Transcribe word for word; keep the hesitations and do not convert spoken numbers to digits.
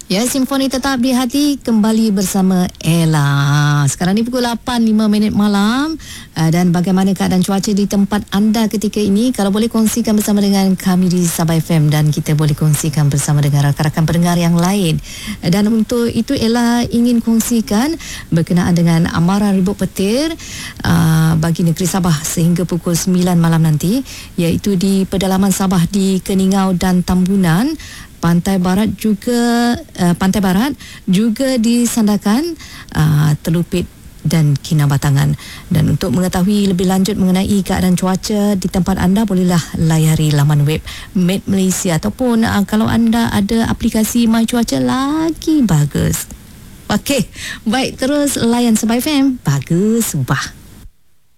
Ya, Simfoni Tetap di Hati kembali bersama Ella. Sekarang ni pukul lapan lima minit malam. Dan bagaimana keadaan cuaca di tempat anda ketika ini? Kalau boleh kongsikan bersama dengan kami di Sabah F M, dan kita boleh kongsikan bersama dengan rakan-rakan pendengar yang lain. Dan untuk itu Ella ingin kongsikan berkenaan dengan amaran ribut petir uh, bagi negeri Sabah sehingga pukul sembilan malam nanti, iaitu di pedalaman Sabah di Keningau dan Tambunan. Pantai Barat juga uh, Pantai Barat juga disandarkan uh, Telupit dan Kinabatangan. Dan untuk mengetahui lebih lanjut mengenai keadaan cuaca di tempat anda, bolehlah layari laman web Met Malaysia, ataupun uh, kalau anda ada aplikasi My Cuaca lagi bagus. Okey, baik, terus layan Sabah F M. Bagus, bah.